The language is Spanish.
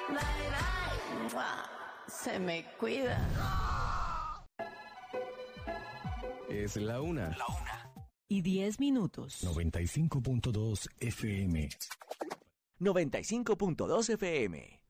Bye, bye. ¡Mua! Se me cuida. Es la 1:10. 95.2 FM. 95.2 FM.